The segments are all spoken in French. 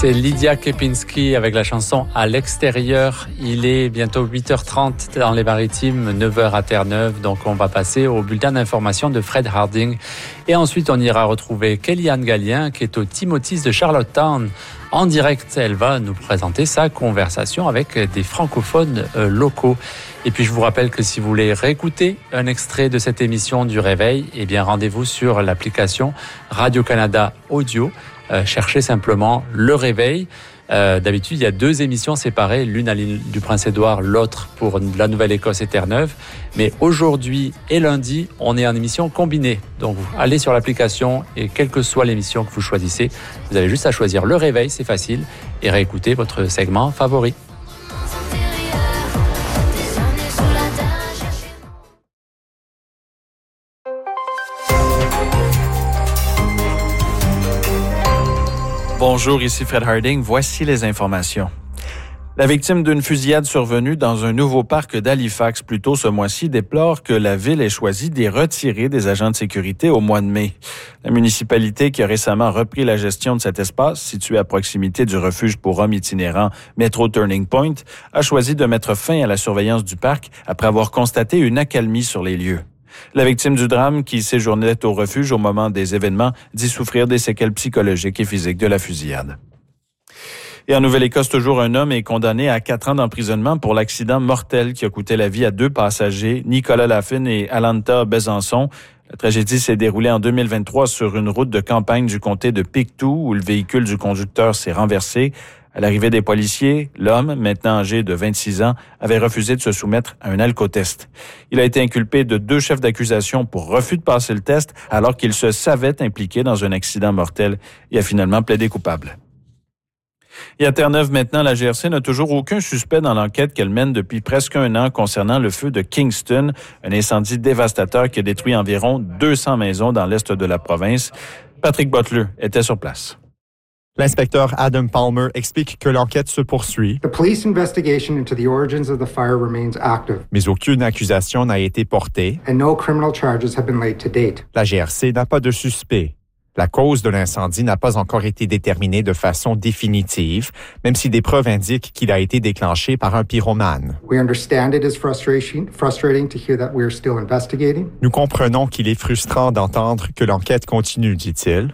C'est Lydia Kepinski avec la chanson « À l'extérieur ». Il est bientôt 8h30 dans les Maritimes, 9h à Terre-Neuve. Donc on va passer au bulletin d'information de Fred Harding. Et ensuite on ira retrouver Kellyanne Gallien qui est au Timothy's de Charlottetown. En direct, elle va nous présenter sa conversation avec des francophones locaux. Et puis je vous rappelle que si vous voulez réécouter un extrait de cette émission du Réveil, eh bien rendez-vous sur l'application Radio-Canada Audio. Cherchez simplement Le Réveil. D'habitude, il y a 2 émissions séparées, l'une à l'île du Prince-Édouard, l'autre pour la Nouvelle-Écosse et Terre-Neuve. Mais aujourd'hui et lundi, on est en émission combinée. Donc, allez sur l'application et quelle que soit l'émission que vous choisissez, vous avez juste à choisir Le Réveil, c'est facile, et réécouter votre segment favori. Bonjour, ici Fred Harding. Voici les informations. La victime d'une fusillade survenue dans un nouveau parc d'Halifax plus tôt ce mois-ci déplore que la ville ait choisi d'y retirer des agents de sécurité au mois de mai. La municipalité, qui a récemment repris la gestion de cet espace, situé à proximité du refuge pour hommes itinérants Metro Turning Point, a choisi de mettre fin à la surveillance du parc après avoir constaté une accalmie sur les lieux. La victime du drame, qui séjournait au refuge au moment des événements, dit souffrir des séquelles psychologiques et physiques de la fusillade. Et en Nouvelle-Écosse, toujours un homme est condamné à 4 ans d'emprisonnement pour l'accident mortel qui a coûté la vie à 2 passagers, Nicolas Laffin et Alanta Besançon. La tragédie s'est déroulée en 2023 sur une route de campagne du comté de Pictou, où le véhicule du conducteur s'est renversé. À l'arrivée des policiers, l'homme, maintenant âgé de 26 ans, avait refusé de se soumettre à un alcotest. Il a été inculpé de 2 chefs d'accusation pour refus de passer le test alors qu'il se savait impliqué dans un accident mortel et a finalement plaidé coupable. Et à Terre-Neuve maintenant, la GRC n'a toujours aucun suspect dans l'enquête qu'elle mène depuis presque 1 an concernant le feu de Kingston, un incendie dévastateur qui a détruit environ 200 maisons dans l'est de la province. Patrick Butler était sur place. L'inspecteur Adam Palmer explique que l'enquête se poursuit, mais aucune accusation n'a été portée. La GRC n'a pas de suspect. La cause de l'incendie n'a pas encore été déterminée de façon définitive, même si des preuves indiquent qu'il a été déclenché par un pyromane. Nous comprenons qu'il est frustrant d'entendre que l'enquête continue, dit-il.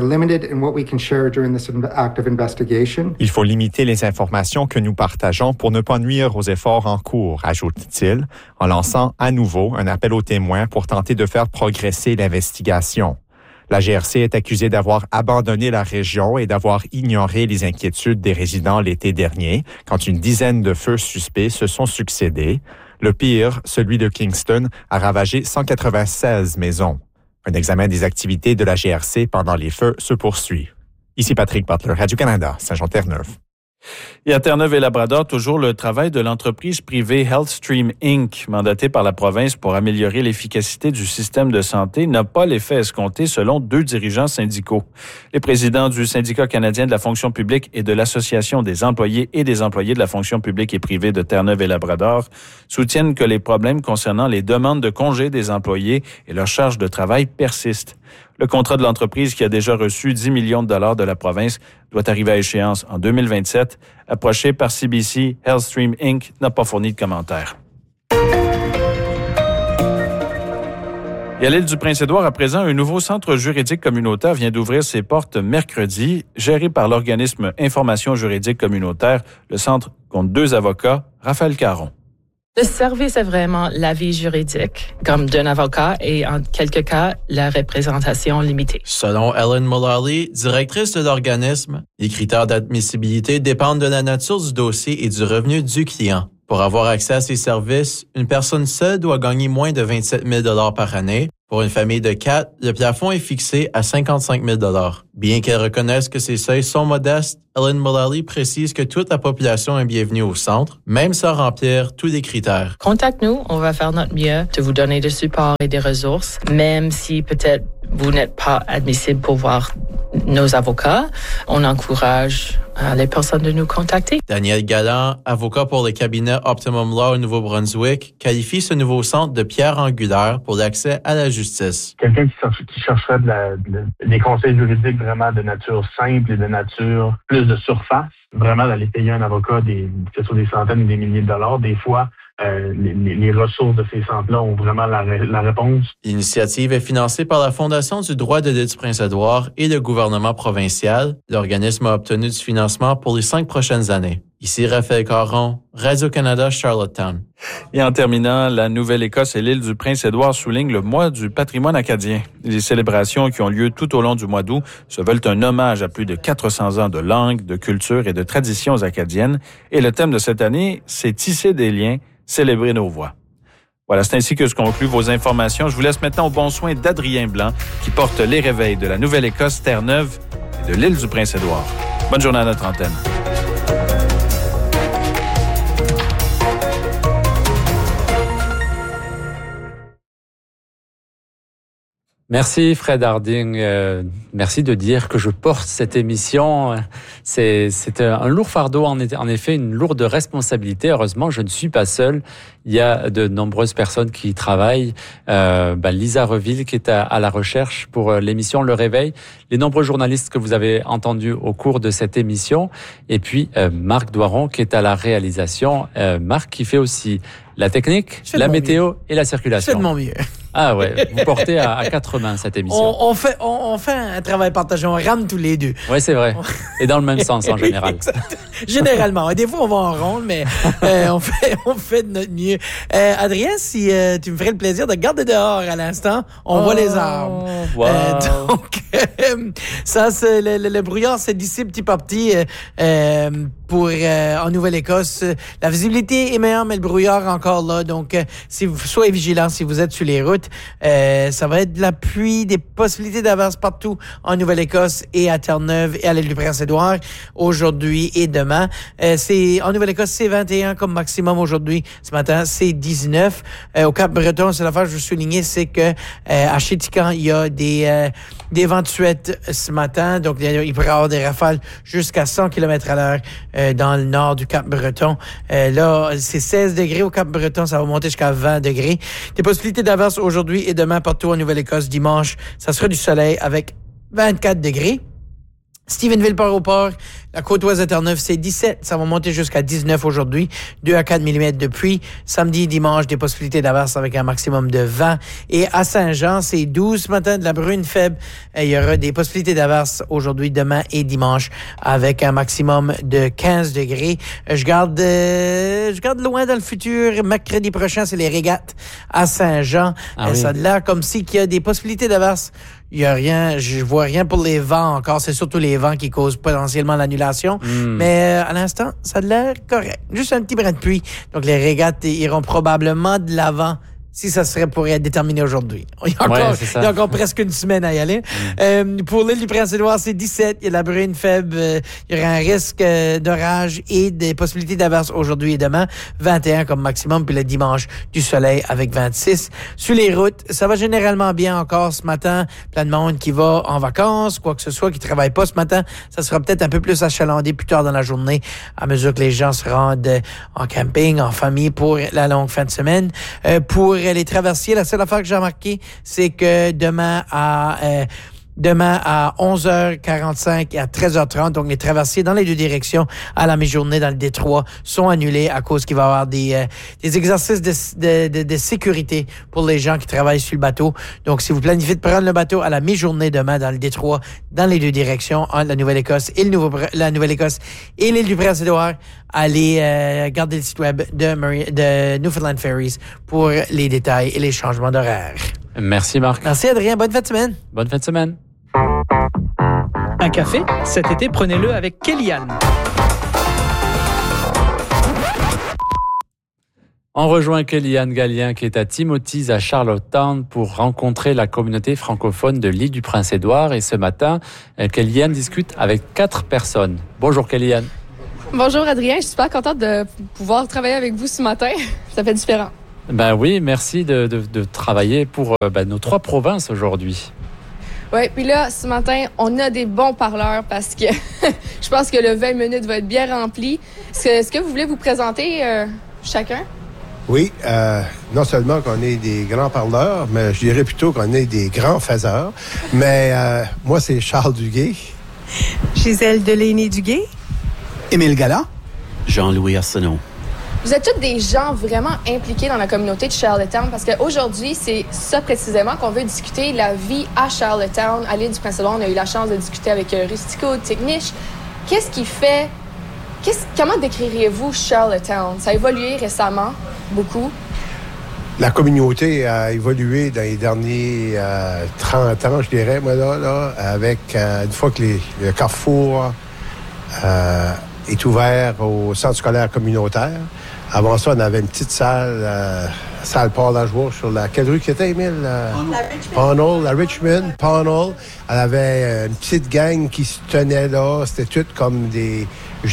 Il faut limiter les informations que nous partageons pour ne pas nuire aux efforts en cours, ajoute-t-il, en lançant à nouveau un appel aux témoins pour tenter de faire progresser l'investigation. La GRC est accusée d'avoir abandonné la région et d'avoir ignoré les inquiétudes des résidents l'été dernier, quand une dizaine de feux suspects se sont succédés. Le pire, celui de Kingston, a ravagé 196 maisons. Un examen des activités de la GRC pendant les feux se poursuit. Ici Patrick Butler, Radio-Canada, Saint-Jean-Terre-Neuve. Et à Terre-Neuve et Labrador, toujours le travail de l'entreprise privée HealthStream Inc., mandatée par la province pour améliorer l'efficacité du système de santé, n'a pas l'effet escompté selon 2 dirigeants syndicaux. Les présidents du Syndicat canadien de la fonction publique et de l'Association des employés et des employés de la fonction publique et privée de Terre-Neuve et Labrador soutiennent que les problèmes concernant les demandes de congés des employés et leur charge de travail persistent. Le contrat de l'entreprise, qui a déjà reçu 10 millions de dollars de la province, doit arriver à échéance en 2027. Approché par CBC, HealthStream Inc. n'a pas fourni de commentaires. Et à l'île du Prince-Édouard, à présent, un nouveau centre juridique communautaire vient d'ouvrir ses portes mercredi. Géré par l'organisme Information juridique communautaire, le centre compte 2 avocats, Raphaël Caron. Le service est vraiment l'avis juridique, comme d'un avocat et, en quelques cas, la représentation limitée. Selon Ellen Mullally, directrice de l'organisme, les critères d'admissibilité dépendent de la nature du dossier et du revenu du client. Pour avoir accès à ces services, une personne seule doit gagner moins de 27 000 $ par année. Pour une famille de 4, le plafond est fixé à 55 000 $. Bien qu'elle reconnaisse que ces seuils sont modestes, Ellen Mullally précise que toute la population est bienvenue au centre, même sans remplir tous les critères. Contacte-nous, on va faire notre mieux de vous donner du support et des ressources, même si peut-être vous n'êtes pas admissible pour voir nos avocats. On encourage les personnes de nous contacter. Daniel Galland, avocat pour le cabinet Optimum Law au Nouveau-Brunswick, qualifie ce nouveau centre de pierre angulaire pour l'accès à la justice justice. Quelqu'un qui chercherait des conseils juridiques vraiment de nature simple et de nature plus de surface, vraiment d'aller payer un avocat que ce soit des centaines ou des milliers de dollars, des fois, les ressources de ces centres-là ont vraiment la réponse. L'initiative est financée par la Fondation du droit de l'île du Prince-Édouard et le gouvernement provincial. L'organisme a obtenu du financement pour les 5 prochaines années. Ici Raphaël Caron, Radio-Canada, Charlottetown. Et en terminant, la Nouvelle-Écosse et l'île du Prince-Édouard soulignent le mois du patrimoine acadien. Les célébrations qui ont lieu tout au long du mois d'août se veulent un hommage à plus de 400 ans de langue, de culture et de traditions acadiennes. Et le thème de cette année, c'est tisser des liens, célébrer nos voix. Voilà, c'est ainsi que se concluent vos informations. Je vous laisse maintenant au bon soin d'Adrien Blanc, qui porte les réveils de la Nouvelle-Écosse, Terre-Neuve et de l'île du Prince-Édouard. Bonne journée à notre antenne. Merci Fred Harding. Merci de dire que je porte cette émission. C'est un lourd fardeau, en effet, une lourde responsabilité. Heureusement, je ne suis pas seul. Il y a de nombreuses personnes qui y travaillent. Lisa Reville qui est à la recherche pour l'émission Le Réveil. Les nombreux journalistes que vous avez entendus au cours de cette émission. Et puis Marc Doiron qui est à la réalisation. Marc qui fait aussi la technique, la météo et la circulation. Je fais de mon mieux. Ah ouais, vous portez à 4 mains cette émission. On fait un travail partagé, on rame tous les deux. Oui, c'est vrai. Et dans le même sens en général. Généralement. Des fois, on va en ronde, mais on fait de notre mieux. Adrien, si tu me ferais le plaisir de garder dehors à l'instant, on voit les arbres. Wow. Ça, c'est le brouillard se dissipe petit par petit en Nouvelle-Écosse. La visibilité est meilleure, mais le brouillard est encore là. Donc, soyez vigilants si vous êtes sur les routes. Ça va être de la pluie, des possibilités d'averse partout en Nouvelle-Écosse et à Terre-Neuve et à l'île du Prince-Édouard aujourd'hui et demain. En Nouvelle-Écosse, c'est 21 comme maximum aujourd'hui. Ce matin, c'est 19. Au Cap-Breton, c'est l'affaire que je veux souligner, c'est que à Chéticamp, il y a des vents de suette ce matin. Donc, il pourrait y avoir des rafales jusqu'à 100 km à l'heure dans le nord du Cap-Breton. Là, c'est 16 degrés au Cap-Breton. Ça va monter jusqu'à 20 degrés. Des possibilités d'averse aujourd'hui et demain partout en Nouvelle-Écosse. Dimanche, ça sera du soleil avec 24 degrés. Stephenville-Port-au-Port, la côte ouest de Terre-Neuve, c'est 17. Ça va monter jusqu'à 19 aujourd'hui. 2 à 4 mm de pluie. Samedi, dimanche, des possibilités d'averse avec un maximum de 20. Et à Saint-Jean, c'est 12 ce matin, de la bruine faible. Il y aura des possibilités d'averse aujourd'hui, demain et dimanche avec un maximum de 15 degrés. Je garde loin dans le futur. Mercredi prochain, c'est les régates à Saint-Jean. Oui. Ça a l'air comme si qu'il y a des possibilités d'averse. Il y a rien, je vois rien pour les vents encore. C'est surtout les vents qui causent potentiellement l'annulation. Mais à l'instant, ça a l'air correct. Juste un petit brin de pluie. Donc les régates iront probablement de l'avant si ça serait pour être déterminé aujourd'hui. Il y a encore presque une semaine à y aller. Pour l'île du Prince-Édouard, c'est 17. Il y a de la bruine faible. Il y aura un risque d'orage et des possibilités d'averse aujourd'hui et demain. 21 comme maximum. Puis le dimanche, du soleil avec 26. Sur les routes, ça va généralement bien encore ce matin. Plein de monde qui va en vacances, quoi que ce soit, qui travaille pas ce matin. Ça sera peut-être un peu plus achalandé plus tard dans la journée à mesure que les gens se rendent en camping, en famille pour la longue fin de semaine. Pour les traversiers, la seule affaire que j'ai remarqué, c'est que demain à 11h45 et à 13h30, donc les traversiers dans les deux directions à la mi-journée dans le Détroit sont annulés à cause qu'il va y avoir des exercices de sécurité pour les gens qui travaillent sur le bateau. Donc, si vous planifiez de prendre le bateau à la mi-journée demain dans le Détroit, dans les deux directions, entre la Nouvelle-Écosse et la Nouvelle-Écosse et l'île du Prince-Édouard, allez garder le site web de Newfoundland Ferries pour les détails et les changements d'horaire. Merci Marc. Merci Adrien, bonne fin de semaine. Bonne fin de semaine. Un café? Cet été, prenez-le avec Kellyanne. On rejoint Kellyanne Gallien qui est à Timothy's à Charlottetown pour rencontrer la communauté francophone de l'île du Prince-Édouard. Et ce matin, Kellyanne discute avec 4 personnes. Bonjour Kellyanne. Bonjour Adrien, je suis super contente de pouvoir travailler avec vous ce matin. Ça fait différent. Ben oui, merci de travailler pour nos 3 provinces aujourd'hui. Oui, puis là, ce matin, on a des bons parleurs parce que je pense que le 20 minutes va être bien rempli. Est-ce que vous voulez vous présenter chacun? Oui, non seulement qu'on est des grands parleurs, mais je dirais plutôt qu'on est des grands faiseurs. Mais moi, c'est Charles Duguay. Gisèle Delaney-Duguay. Émile Galland. Jean-Louis Arsenault. Vous êtes tous des gens vraiment impliqués dans la communauté de Charlottetown parce qu'aujourd'hui, c'est ça précisément qu'on veut discuter, la vie à Charlottetown. À l'île du Prince-Édouard, on a eu la chance de discuter avec Rustico, Techniche. Qu'est-ce qui fait... Comment décririez-vous Charlottetown? Ça a évolué récemment, beaucoup. La communauté a évolué dans les derniers 30 ans, je dirais, moi, là avec une fois que le Carrefour est ouvert au centre scolaire communautaire. Avant ça, on avait une petite salle Paul Lajoie sur quelle rue c'était, Émile? La Richmond, Pownell. Elle avait une petite gang qui se tenait là. C'était tout comme des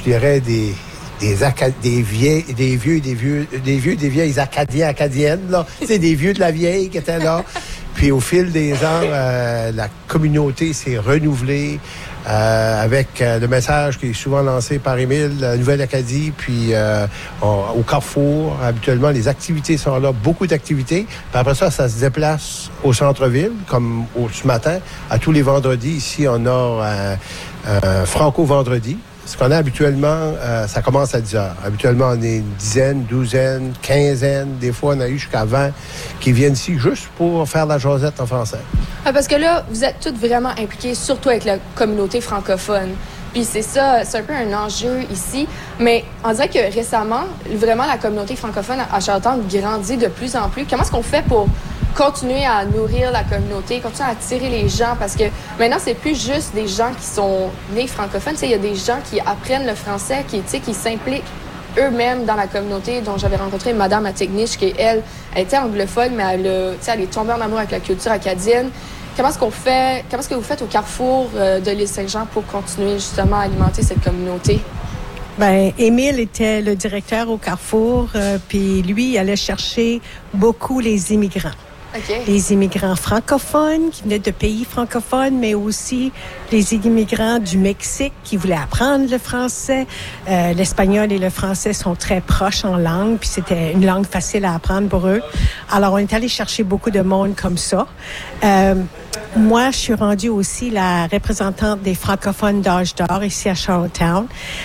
vieilles acadiennes, là. Tu sais, des vieux de la vieille qui étaient là. Puis au fil des ans, la communauté s'est renouvelée avec le message qui est souvent lancé par Émile, la Nouvelle-Acadie, puis au Carrefour. Habituellement, les activités sont là, beaucoup d'activités. Puis après ça se déplace au centre-ville, comme ce matin. À tous les vendredis, ici, on a Franco-vendredi. Ce qu'on a habituellement, ça commence à 10 heures. Habituellement, on est une dizaine, douzaine, quinzaine. Des fois, on a eu jusqu'à 20 qui viennent ici juste pour faire la jasette en français. Parce que là, vous êtes tous vraiment impliqués, surtout avec la communauté francophone. Puis c'est ça, c'est un peu un enjeu ici. Mais on dirait que récemment, vraiment, la communauté francophone à Charlottetown grandit de plus en plus. Comment est-ce qu'on fait pour continuer à nourrir la communauté, continuer à attirer les gens, parce que maintenant, c'est plus juste des gens qui sont nés francophones. Il y a des gens qui apprennent le français, qui s'impliquent eux-mêmes dans la communauté, dont j'avais rencontré Madame à Techniche, qui, elle était anglophone, mais elle est tombée en amour avec la culture acadienne. Comment est-ce que vous faites au Carrefour de l'île Saint-Jean pour continuer justement à alimenter cette communauté? Ben, Émile était le directeur au Carrefour, puis lui, il allait chercher beaucoup les immigrants. Okay. Les immigrants francophones qui venaient de pays francophones, mais aussi les immigrants du Mexique qui voulaient apprendre le français. L'espagnol et le français sont très proches en langue, puis c'était une langue facile à apprendre pour eux. Alors, on est allé chercher beaucoup de monde comme ça. Moi, je suis rendue aussi la représentante des francophones d'âge d'or ici à Charlottetown.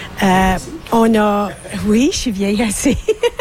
Oui, je suis vieille assez.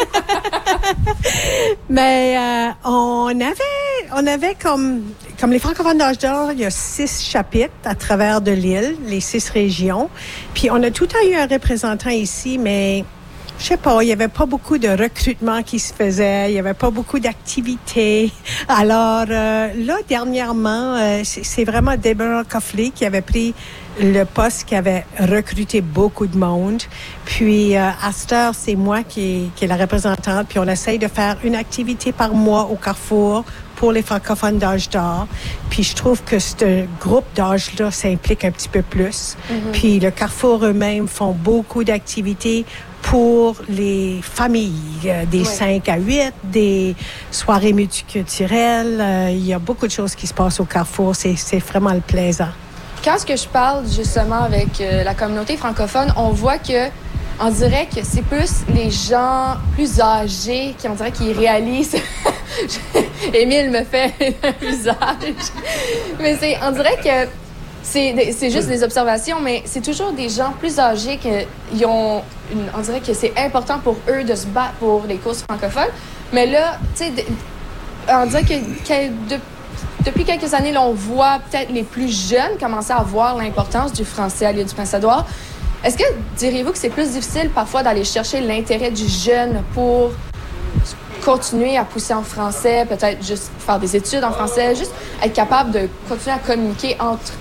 Mais on avait comme les francophones d'âge d'or, il y a 6 chapitres à travers de l'île, les 6 régions. Puis on a tout le temps eu un représentant ici, mais je sais pas, il y avait pas beaucoup de recrutement qui se faisait, il y avait pas beaucoup d'activités. Alors là, dernièrement, c'est vraiment Deborah Coffley qui avait pris le poste, qui avait recruté beaucoup de monde. Puis à cette heure, c'est moi qui est la représentante. Puis on essaye de faire une activité par mois au Carrefour pour les francophones d'âge d'or. Puis je trouve que ce groupe d'âge-là s'implique un petit peu plus. Mm-hmm. Puis le Carrefour eux-mêmes font beaucoup d'activités pour les familles, des 5 à 8, des soirées multiculturelles. Il y a beaucoup de choses qui se passent au Carrefour. C'est vraiment le plaisant. Quand est-ce que je parle justement avec la communauté francophone, on voit que on dirait que c'est plus les gens plus âgés qui, on dirait qu'ils réalisent. Émile me fait un visage. Mais on dirait que c'est juste des observations, mais c'est toujours des gens plus âgés qui ont on dirait que c'est important pour eux de se battre pour les causes francophones. Mais là, tu sais, on dirait que depuis quelques années, là, on voit peut-être les plus jeunes commencer à voir l'importance du français à l'île du Prince-Édouard. Est-ce que diriez-vous que c'est plus difficile parfois d'aller chercher l'intérêt du jeune pour continuer à pousser en français, peut-être juste faire des études en français, juste être capable de continuer à communiquer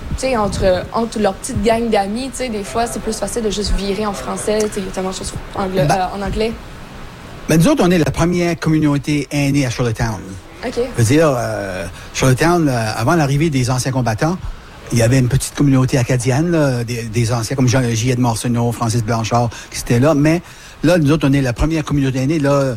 entre leur petite gang d'amis? Des fois, c'est plus facile de juste virer en français. Il y a tellement de choses en anglais. Ben, nous autres, on est la première communauté aînée à Charlottetown. OK. Je veux dire, Charlottetown, avant l'arrivée des anciens combattants, il y avait une petite communauté acadienne, là, des anciens comme J. Marceneau, Francis Blanchard, qui étaient là. Mais là, nous autres, on est la première communauté aînée, là,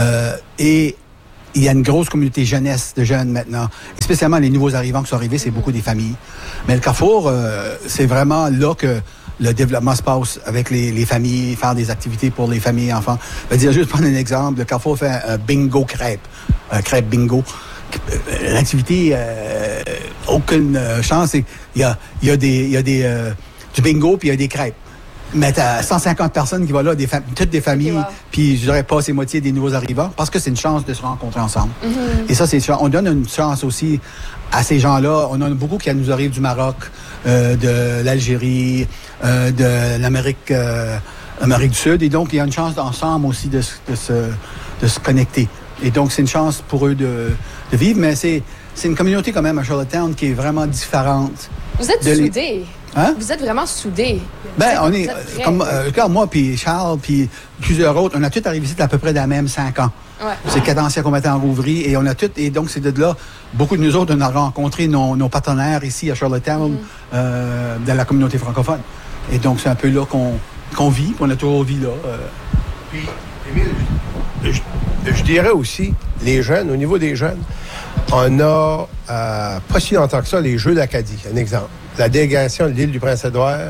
et il y a une grosse communauté jeunesse de jeunes maintenant. Et spécialement les nouveaux arrivants qui sont arrivés, c'est beaucoup des familles. Mais le Carrefour, c'est vraiment là que le développement se passe avec les familles, faire des activités pour les familles et enfants. Je vais dire, juste prendre un exemple, le Carrefour fait un bingo crêpe bingo. L'activité, aucune chance. Il y a du bingo puis il y a des crêpes. Mais t'as 150 personnes qui vont là, toutes des familles, okay, wow. Puis je dirais pas c'est moitié des nouveaux arrivants, parce que c'est une chance de se rencontrer ensemble. Mm-hmm. Et ça, on donne une chance aussi à ces gens-là. On en a beaucoup qui nous arrivent du Maroc, de l'Algérie, de l'Amérique du Sud. Et donc, il y a une chance ensemble aussi de se connecter. Et donc, c'est une chance pour eux de vivre, mais c'est une communauté quand même à Charlottetown qui est vraiment différente. Vous êtes soudés. Hein? Vous êtes vraiment soudés. On est, comme moi, puis Charles, puis plusieurs autres, on a tous arrivé ici à peu près dans les mêmes 5 ans. Ouais. C'est 4 anciens combattants rouvris, et on a tous, et donc c'est de là, beaucoup de nous autres, on a rencontré nos partenaires ici à Charlottetown, dans la communauté francophone. Et donc, c'est un peu là qu'on vit, qu'on a toujours vécu là. Puis, Émile, je dirais aussi, les jeunes, au niveau des jeunes, on a, pas si longtemps que ça, les Jeux d'Acadie, un exemple. La délégation de l'île du Prince-Édouard,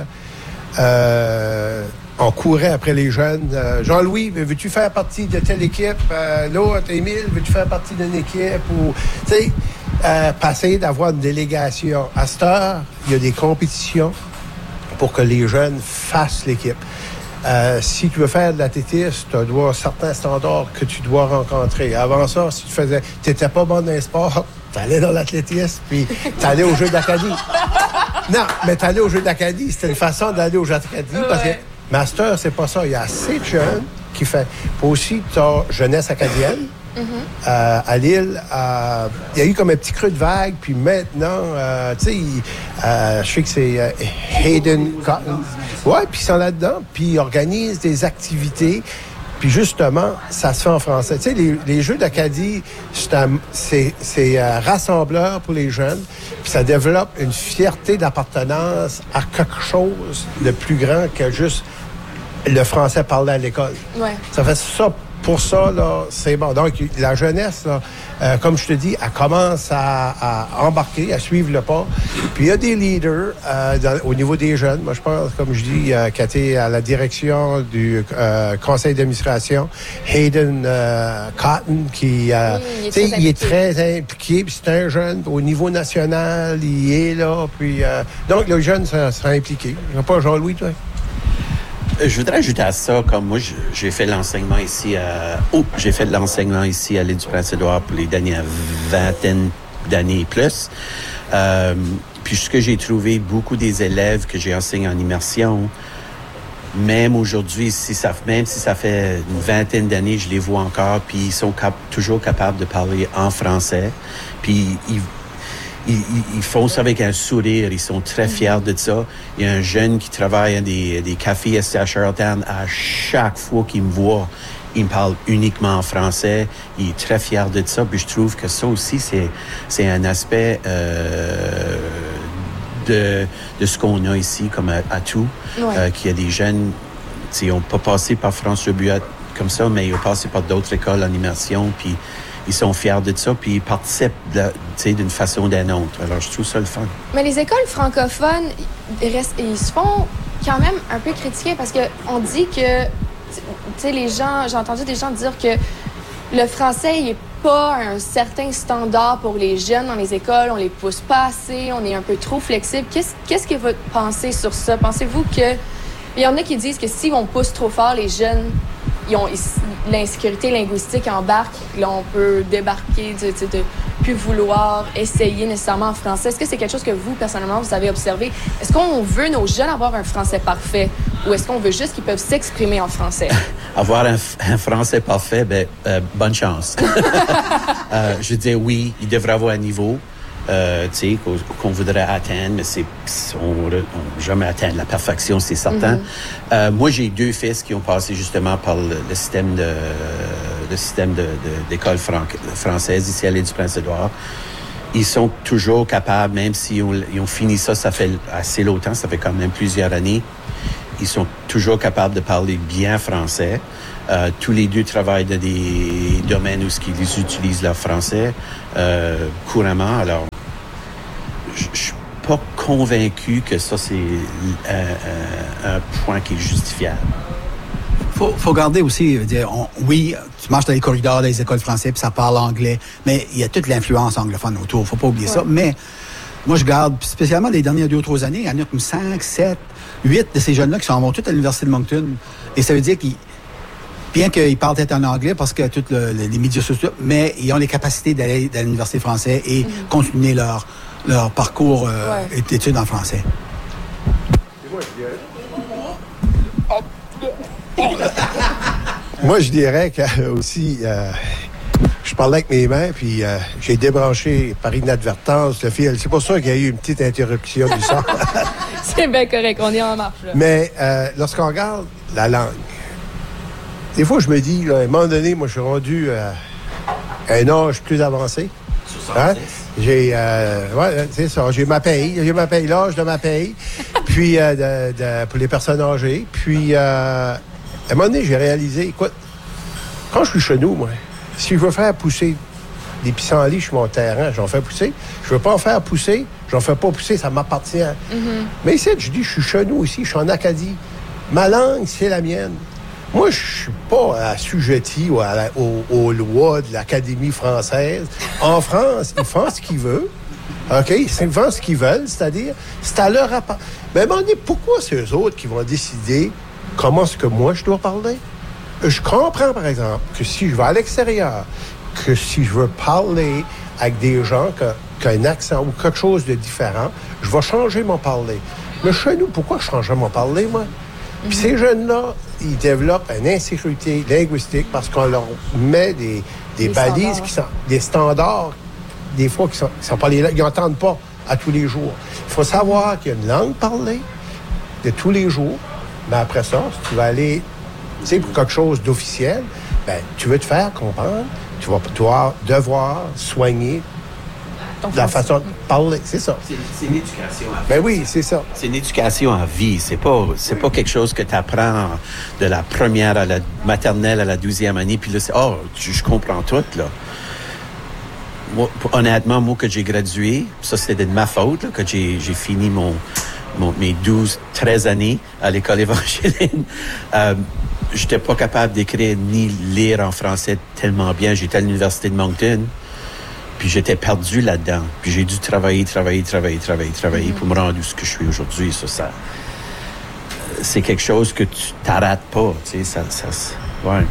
on courait après les jeunes. Jean-Louis, veux-tu faire partie de telle équipe? L'autre, Émile, veux-tu faire partie d'une équipe? Ou, tu sais, passer d'avoir une délégation. À cette heure, il y a des compétitions pour que les jeunes fassent l'équipe. Si tu veux faire de l'athlétisme, tu dois certains standards que tu dois rencontrer. Avant ça, si tu n'étais pas bon dans les sports, tu allais dans l'athlétisme, puis tu allais aux Jeux d'Acadie. Non, mais tu allais aux Jeux d'Acadie. C'était une façon d'aller aux Jeux d'Acadie. Parce que Master, c'est pas ça. Il y a assez de jeunes qui fait. Puis aussi, tu as Jeunesse acadienne. À Lille, il y a eu comme un petit creux de vague, puis maintenant, tu sais, je sais que c'est Hayden Cotton. Ouais, puis ils sont là-dedans, puis ils organisent des activités, puis justement, ça se fait en français. Tu sais, les Jeux d'Acadie, c'est rassembleur pour les jeunes, puis ça développe une fierté d'appartenance à quelque chose de plus grand que juste le français parlé à l'école. Ouais. Ça fait ça. Pour ça, là, c'est bon. Donc, la jeunesse, là, comme je te dis, elle commence à embarquer, à suivre le pas. Puis, il y a des leaders au niveau des jeunes. Moi, je pense, comme je dis, qui a été à la direction du conseil d'administration, Hayden Cotton, qui, il est très impliqué. Puis, c'est un jeune. Au niveau national, il est là. Puis, donc, le jeune sera impliqué. Pas Jean-Louis, toi? Je voudrais ajouter à ça, comme moi, j'ai fait l'enseignement ici à l'île du Prince-Édouard pour les dernières 20 d'années et plus. Puis ce que j'ai trouvé, beaucoup des élèves que j'ai enseignés en immersion, même aujourd'hui, même si ça fait une 20 d'années, je les vois encore, puis ils sont toujours capables de parler en français. Puis ils font ça avec un sourire, ils sont très fiers de ça. Il y a un jeune qui travaille à des cafés ici à Charlottetown. À chaque fois qu'il me voit, il me parle uniquement en français. Il est très fier de ça. Puis je trouve que ça aussi, c'est un aspect de ce qu'on a ici comme atout. Ouais. Qu'il y a des jeunes qui n'ont pas passé par France Rebuat comme ça, mais ils ont passé par d'autres écoles en immersion, puis ils sont fiers de ça, puis ils participent d'une façon ou d'une autre. Alors, je trouve ça le fun. Mais les écoles francophones, ils se font quand même un peu critiquer parce qu'on dit que, tu sais, les gens, j'ai entendu des gens dire que le français, il n'est pas un certain standard pour les jeunes dans les écoles, on les pousse pas assez, on est un peu trop flexible. Qu'est-ce que vous pensez sur ça? Pensez-vous que... Il y en a qui disent que si on pousse trop fort les jeunes, l'insécurité linguistique embarque, là on peut débarquer de plus vouloir essayer nécessairement en français. Est-ce que c'est quelque chose que vous, personnellement, vous avez observé? Est-ce qu'on veut nos jeunes avoir un français parfait ou est-ce qu'on veut juste qu'ils peuvent s'exprimer en français? Avoir un français parfait, bonne chance. Je veux dire, oui, il devrait avoir un niveau. Qu'on voudrait atteindre, mais on ne jamais atteindre la perfection, c'est certain. Mm-hmm. Moi, j'ai 2 fils qui ont passé justement par le système d'école française ici à l'île du Prince-Édouard. Ils sont toujours capables, même s'ils ont fini ça fait assez longtemps, ça fait quand même plusieurs années, ils sont toujours capables de parler bien français. Tous les 2 travaillent dans des domaines où ils utilisent leur français couramment. Alors, je pas convaincu que ça, c'est un point qui est justifiable. Faut garder aussi, oui, tu marches dans les corridors des écoles françaises puis ça parle anglais, mais il y a toute l'influence anglophone autour, faut pas oublier ça. Mais moi, je garde, spécialement les dernières 2 ou 3 années, il y en a comme 5, 7, 8 de ces jeunes-là qui vont tous à l'Université de Moncton. Et ça veut dire bien qu'ils parlent peut-être en anglais parce que tous les médias sociaux, mais ils ont les capacités d'aller à l'Université française et continuer leur parcours d'études en français. Moi, je dirais que aussi, je parlais avec mes mains, puis j'ai débranché par inadvertance le fil. C'est pour ça qu'il y a eu une petite interruption du son. C'est bien correct, on est en marche. Là. Mais lorsqu'on regarde la langue, des fois, je me dis, là, à un moment donné, moi, je suis rendu à un âge plus avancé. Hein? C'est ça. J'ai ma paye, l'âge de ma paye, puis pour les personnes âgées. Puis, à un moment donné, j'ai réalisé, écoute, quand je suis chez nous, moi, si je veux faire pousser des pissenlits sur mon terrain, j'en fais pousser. Je veux pas en faire pousser, j'en fais pas pousser, ça m'appartient. Mais ici, je dis, je suis chez nous aussi, je suis en Acadie. Ma langue, c'est la mienne. Moi, je suis pas assujetti aux lois de l'Académie française. En France, ils font ce qu'ils veulent. OK? Ils font ce qu'ils veulent, c'est-à-dire, c'est à leur appart. Mais à un moment donné, pourquoi c'est eux autres qui vont décider comment est-ce que moi, je dois parler? Je comprends, par exemple, que si je vais à l'extérieur, que si je veux parler avec des gens qui ont un accent ou quelque chose de différent, je vais changer mon parler. Mais chez nous, pourquoi je changerais mon parler, moi? Puis ces jeunes-là, ils développent une insécurité linguistique parce qu'on leur met des balises qui sont des standards, des fois qui sont pas ils n'entendent pas à tous les jours. Il faut savoir qu'il y a une langue parlée de tous les jours, mais après ça, si tu vas aller, tu sais, pour quelque chose d'officiel, ben tu veux te faire comprendre, tu vas devoir soigner la façon de parler, c'est ça. C'est une éducation à vie. Ben oui, c'est ça. C'est une éducation à vie. C'est pas quelque chose que tu apprends de la première à la maternelle à la 12e année, puis là, je comprends tout, là. Moi, honnêtement, moi, que j'ai gradué, ça, c'était de ma faute, là, que j'ai fini mes 12-13 années à l'école évangélique. J'étais pas capable d'écrire ni lire en français tellement bien. J'étais à l'Université de Moncton. Puis j'étais perdu là-dedans. Puis j'ai dû travailler pour me rendre où ce que je suis aujourd'hui. Ça, c'est quelque chose que tu t'arrêtes pas. Tu sais, ouais.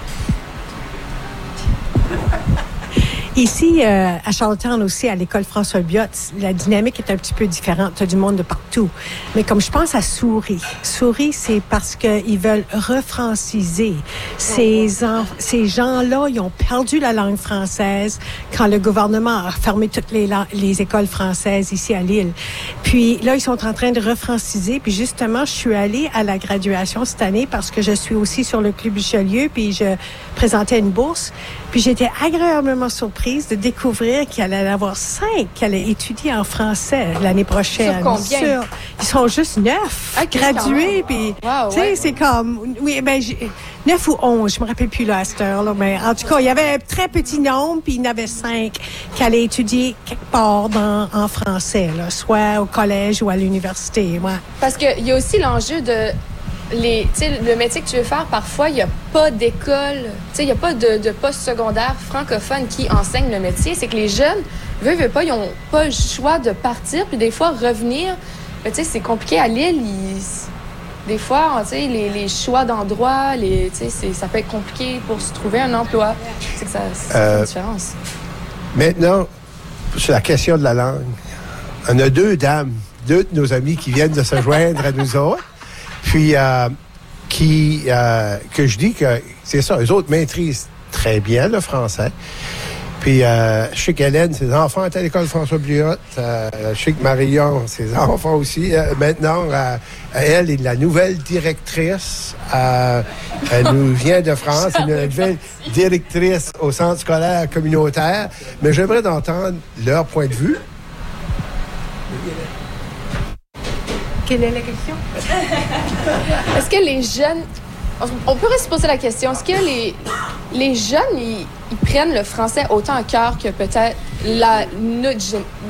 Ici, à Charlottetown aussi, à l'école François Biot, la dynamique est un petit peu différente. Tu as du monde de partout. Mais comme je pense à Souris, c'est parce qu'ils veulent refranciser. Ces gens-là, ils ont perdu la langue française quand le gouvernement a fermé toutes les écoles françaises ici à Lille. Puis là, ils sont en train de refranciser. Puis justement, je suis allée à la graduation cette année parce que je suis aussi sur le Club Richelieu, puis je présentais une bourse. Puis j'étais agréablement surprise de découvrir qu'il allait y en avoir 5 qui allaient étudier en français l'année prochaine. Sur combien? Ils sont juste 9 gradués. Puis, tu sais, c'est comme... Oui, 9 ou 11, je me rappelle plus là, à cette heure-là. Mais en tout cas, il y avait un très petit nombre, puis il y en avait 5 qui allaient étudier quelque part en français, là, soit au collège ou à l'université. Ouais. Parce qu'il y a aussi l'enjeu de... le métier que tu veux faire, parfois, il n'y a pas d'école, il n'y a pas de poste secondaire francophone qui enseigne le métier. C'est que les jeunes, veulent pas, ils n'ont pas le choix de partir, puis des fois, revenir. Mais c'est compliqué à Lille. Des fois, les choix d'endroit, ça peut être compliqué pour se trouver un emploi. C'est que ça fait une différence. Maintenant, sur la question de la langue, on a 2 dames, 2 de nos amis qui viennent de se joindre à nous autres. Puis, que je dis que c'est ça, eux autres maîtrisent très bien le français. Puis, je sais qu'Hélène, ses enfants étaient à l'école François Biot. Je sais que Marion, ses enfants aussi. Maintenant, elle est la nouvelle directrice. Elle nous vient de France. Elle est la nouvelle directrice au centre scolaire communautaire. Mais j'aimerais d'entendre leur point de vue. Quelle est la question? Est-ce que les jeunes... On pourrait se poser la question, est-ce que les jeunes, ils prennent le français autant à cœur que peut-être